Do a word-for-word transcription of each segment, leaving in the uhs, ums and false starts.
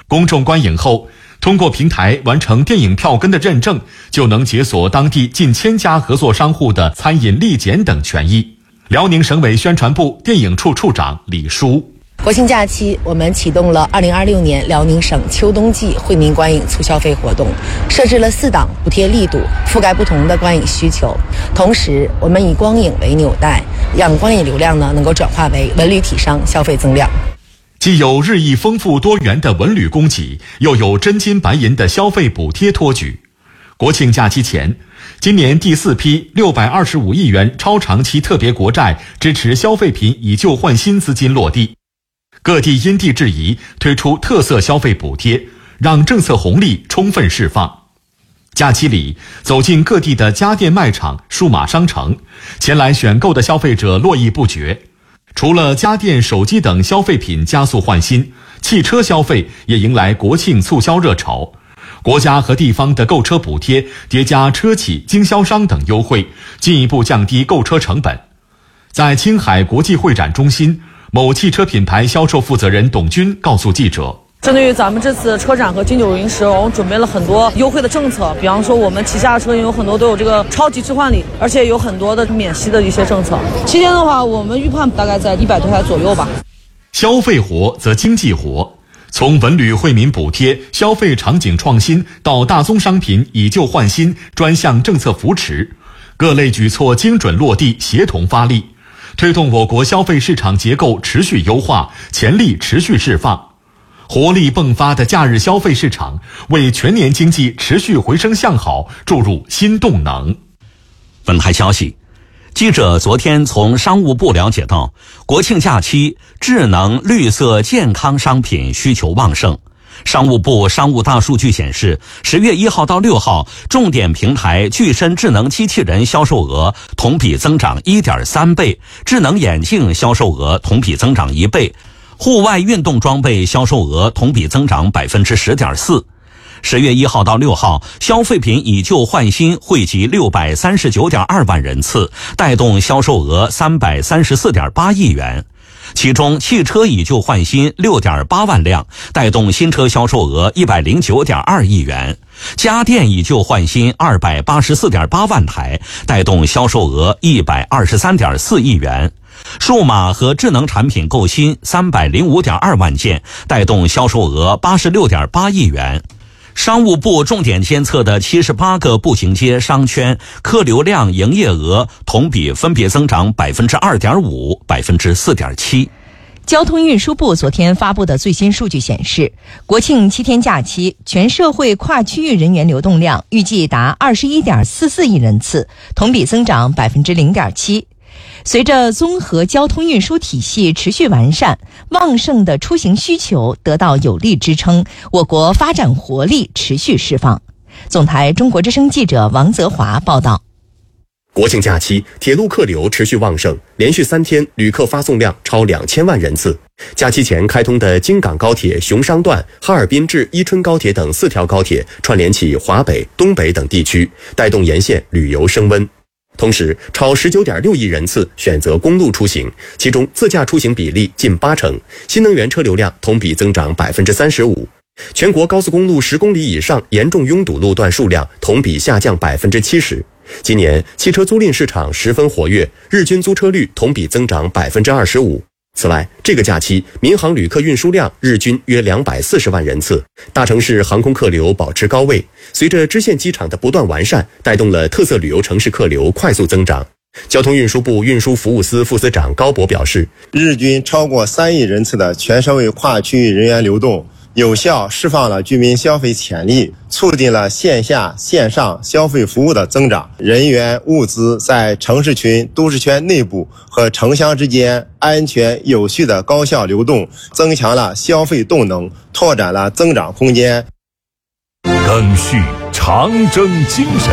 公众观影后，通过平台完成电影票根的认证，就能解锁当地近千家合作商户的餐饮立减等权益。辽宁省委宣传部电影处处长李书。 国庆假期，我们启动了二零二六年辽宁省秋冬季惠民观影促消费活动，设置了四档补贴力度，覆盖不同的观影需求。同时，我们以光影为纽带，让观影流量呢能够转化为文旅体商消费增量。 既有日益丰富多元的文旅供给，又有真金白银的消费补贴托举。国庆假期前，今年第四批六百二十五亿元超长期特别国债支持消费品以旧换新资金落地。各地因地制宜推出特色消费补贴，让政策红利充分释放。假期里，走进各地的家电卖场、数码商城，前来选购的消费者络绎不绝。除了家电、手机等消费品加速换新，汽车消费也迎来国庆促销热潮。国家和地方的购车补贴叠加车企、经销商等优惠，进一步降低购车成本。在青海国际会展中心，某汽车品牌销售负责人董军告诉记者， 针对于咱们这次车展和金九银十，我们准备了很多优惠的政策，比方说我们旗下的车有很多都有这个超级置换礼，而且有很多的免息的一些政策。期间的话，我们预判大概在一百多台左右吧。 消费活则经济活，从文旅惠民补贴、消费场景创新到大宗商品以旧换新专项政策扶持，各类举措精准落地，协同发力，推动我国消费市场结构持续优化，潜力持续释放。活力迸发的假日消费市场，为全年经济持续回升向好注入新动能。 本台消息，记者昨天从商务部了解到，国庆假期智能绿色健康商品需求旺盛。商务部商务大数据显示，十月一号到六号，重点平台具身智能机器人销售额同比增长 一点三倍，智能眼镜销售额同比增长一倍，户外运动装备销售额同比增长 百分之十点四。十月一号到六号，消费品以旧换新惠及六百三十九点二万人次，带动销售额三百三十四点八亿元。其中汽车以旧换新 六点八万辆，带动新车销售额一百零九点二亿元；家电以旧换新二百八十四点八万台，带动销售额一百二十三点四亿元；数码和智能产品购新三百零五点二万件，带动销售额八十六点八亿元。商务部重点监测的七十八个步行街商圈客流量营业额同比分别增长 百分之二点五、百分之四点七。 交通运输部昨天发布的最新数据显示，国庆七天假期全社会跨区域人员流动量预计达 二十一点四四亿人次，同比增长 百分之零点七。随着综合交通运输体系持续完善，旺盛的出行需求得到有力支撑，我国发展活力持续释放。总台中国之声记者王泽华报道。 国庆假期，铁路客流持续旺盛，连续三天旅客发送量超两千万人次。假期前开通的京港高铁雄商段、哈尔滨至伊春高铁等四条高铁串联起华北、东北等地区，带动沿线旅游升温。同时，超 十九点六亿人次选择公路出行，其中自驾出行比例近八成，新能源车流量同比增长 百分之三十五。全国高速公路十公里以上严重拥堵路段数量同比下降 百分之七十。今年汽车租赁市场十分活跃，日均租车率同比增长 百分之二十五。此外，这个假期民航旅客运输量日均约两百四十万人次，大城市航空客流保持高位。随着支线机场的不断完善，带动了特色旅游城市客流快速增长。交通运输部运输服务司副司长高博表示， 日均超过三亿人次的全社会跨区域人员流动，有效释放了居民消费潜力，促进了线下线上消费服务的增长，人员物资在城市群、都市圈内部和城乡之间安全有序的高效流动，增强了消费动能，拓展了增长空间。 赓续长征精神，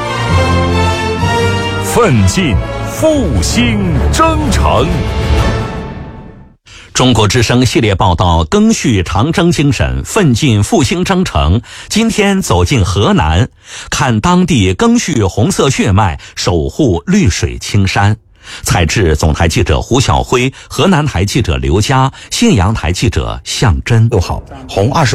奋进复兴征程。 中国之声系列报道赓续长征精神，奋进复兴征程。今天走进河南，看当地赓续红色血脉，守护绿水青山。采制总台记者胡晓辉，河南台记者刘佳，信阳台记者向真。 六号，红二十